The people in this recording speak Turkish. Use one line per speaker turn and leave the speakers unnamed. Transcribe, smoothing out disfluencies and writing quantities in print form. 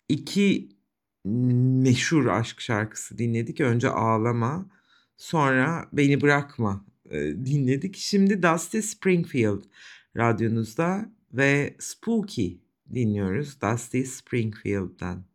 İki meşhur aşk şarkısı dinledik. Önce Ağlama, sonra Beni Bırakma dinledik. Şimdi Dusty Springfield radyonuzda ve Spooky dinliyoruz Dusty Springfield'dan.